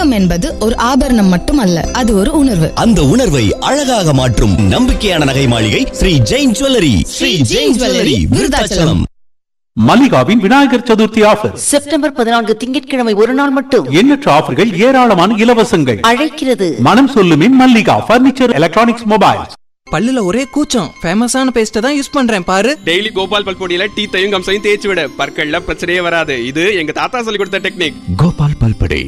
தங்கம் என்பது ஒரு ஆபரணம் மட்டுமல்ல, அது ஒரு உணர்வு. அந்த உணர்வை அழகாக மாற்றும் நம்பிக்கையான நகை மாளிகை Sri Jain jewellery. Sri Jain jewellery, Virudhachalam. மல்லிகாவின் Vinayagar Chaturthi offer September 14 திங்கட்கிழமை ஒரு நாள் மட்டும். எண்ணற்ற ஆஃபர்கள், ஏராளமான இலவசங்கள் அழைக்கிறது. மனம் சொல்லுமே மல்லிகா பர்னிச்சர், எலக்ட்ரானிக்ஸ், மொபைல்ஸ். பல்லுல ஒரே கூச்சம், ஃபேமஸான பேஸ்ட தான் யூஸ் பண்றேன் பாரு. டெய்லி கோபால் பல்பொடியில டீத்தையும் கம்சையும் தேய்ச்சி விட, பற்கள்ல பிரச்சனையே வராது. இது எங்க தாத்தா சொல்லி கொடுத்த technique. Gopal பல்பொடி.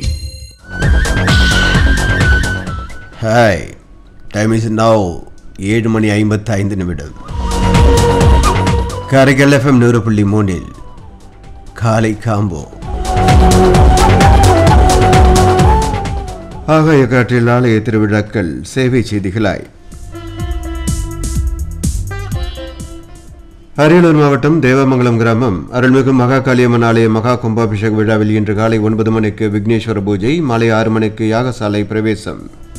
Hi, time is now 7:55. Karaikal FM 100.3 காலை காம்போ. ஆகாய காற்றில் ஆலய திருவிழாக்கள் சேவை செய்திகளாய். அரியலூர் மாவட்டம் தேவமங்கலம் கிராமம் அருள்மிகு மகா காளியம்மன் ஆலய மகா கும்பாபிஷேக விழாவில் இன்று காலை 9 மணிக்கு விக்னேஸ்வர பூஜை, மாலை 6 மணிக்கு யாகசாலை பிரவேசம்.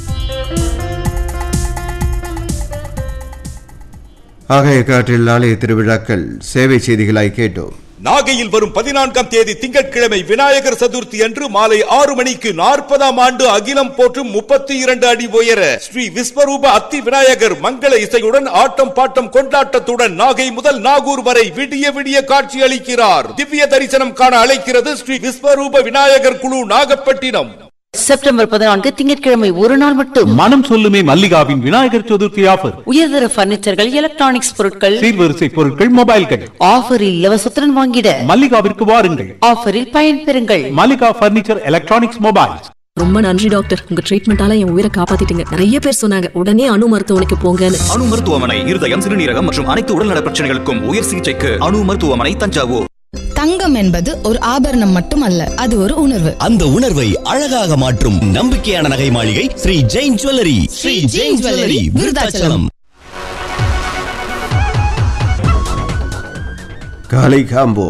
ஆகாய காற்றில் ஆலய திருவிழாக்கள் சேவை செய்திகளாய் கேட்டோம். நாகையில் வரும் 14ஆம் தேதி திங்கட்கிழமை விநாயகர் சதுர்த்தி அன்று மாலை 6 மணிக்கு 40ஆம் ஆண்டு அகிலம் போற்றும் 32 அடி உயர ஸ்ரீ விஸ்வரூப அத்தி விநாயகர் மங்கள இசையுடன் ஆட்டம் பாட்டம் கொண்டாட்டத்துடன் நாகை முதல் நாகூர் வரை விடிய விடிய காட்சி அளிக்கிறார். திவ்ய தரிசனம் காண அழைக்கிறது ஸ்ரீ விஸ்வரூப விநாயகர் குழு, நாகப்பட்டினம். செப்டம்பர் 14 திங்கட்கிழமை ஒரு நாள் மட்டும். மனம் சொல்லுமே மல்லிகாவின் விநாயகர் சதுர்த்தி ஆஃபர். உயர்தர பர்னிச்சர்கள், எலக்ட்ரானிக்ஸ் பொருட்கள், சீர்வரிசை பொருட்கள், மொபைல்கள் ஆஃபரில் இலவசத்துடன் வாங்கிட மல்லிகாவிற்கு வாருங்கள். ஆஃபரில் பயன்பெறுங்கள். Mallika furniture, electronics, mobiles. ரொம்ப நன்றி டாக்டர், உங்க ட்ரீட்மெண்டால என் உயிரை காப்பாத்திட்டீங்க. நிறைய பேர் சொன்னாங்க உடனே அணு மருத்துவமனைக்கு போங்கன்னு. அணு மருத்துவமனை இருதயம், சிறுநீரகம் மற்றும் அனைத்து உடல்நல பிரச்சனைகளுக்கும் உயர் சிகிச்சைக்கு அணு மருத்துவமனை, தஞ்சாவூர். தங்கம் என்பது ஒரு ஆபரணம் மட்டுமல்ல, அது ஒரு உணர்வு. அந்த உணர்வை அழகாக மாற்றும் நம்பிக்கையான நகை மாளிகை ஸ்ரீ ஜெயின் ஜுவல்லரி. ஸ்ரீ ஜெயின் ஜுவல்லரி, விருதாச்சலம். காலை காம்போ.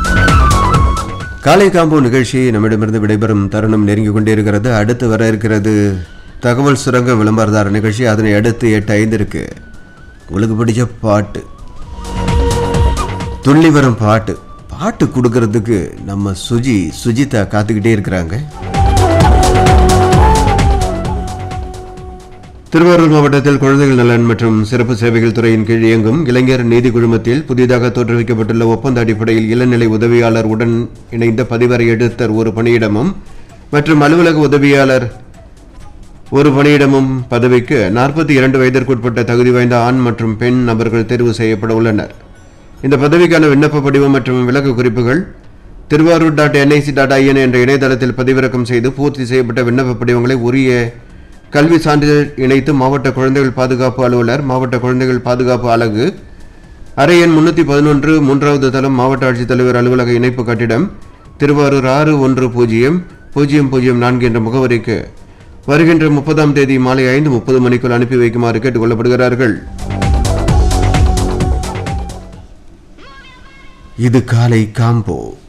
காலை காம்போ நிகழ்ச்சி நம்மிடமிருந்து விடைபெறும் தருணம் நெருங்கி கொண்டே இருக்கிறது. அடுத்து வர இருக்கிறது தகவல் சுரங்க விளம்பரதார நிகழ்ச்சி. அதனை அடுத்து 8:05 உங்களுக்கு பிடிச்ச பாட்டு, துள்ளி வரும் பாட்டு கொடுக்கறதுக்கு நம்ம சுஜிதா காத்துக்கிட்டே இருக்கிறாங்க. திருவாரூர் மாவட்டத்தில் குழந்தைகள் நலன் மற்றும் சிறப்பு சேவைகள் துறையின் கீழ் இயங்கும் இளைஞர் நீதி குழுமத்தில் புதிதாக தோற்றுவிக்கப்பட்டுள்ள ஒப்பந்த அடிப்படையில் இளநிலை உதவியாளர் உடன் இணைந்த பதிவறை எடுத்தர் ஒரு பணியிடமும் மற்றும் அலுவலக உதவியாளர் ஒரு பணியிடமும் பதவிக்கு 42 வயதிற்குட்பட்ட தகுதி வாய்ந்த ஆண் மற்றும் பெண் நபர்கள் தேர்வு செய்யப்பட உள்ளனர். இந்த பதவிக்கான விண்ணப்ப படிவம் மற்றும் விளக்க குறிப்புகள் திருவாரூர்.nic.in என்ற இணையதளத்தில் பதிவிறக்கம் செய்து பூர்த்தி செய்யப்பட்ட விண்ணப்ப படிவங்களை உரிய கல்வி சான்றிதழ் இணைத்து மாவட்ட குழந்தைகள் பாதுகாப்பு அலுவலர், மாவட்ட குழந்தைகள் பாதுகாப்பு அலகு, அறை எண் 311, 3வது தளம், மாவட்ட ஆட்சித்தலைவர் அலுவலக இணைப்பு கட்டிடம், திருவாரூர் 610004 என்ற முகவரிக்கு வருகின்ற 30ஆம் தேதி மாலை 5:30 மணிக்குள் அனுப்பி வைக்குமாறு கேட்டுக் கொள்ளப்படுகிறார்கள். இது காலை காம்போ.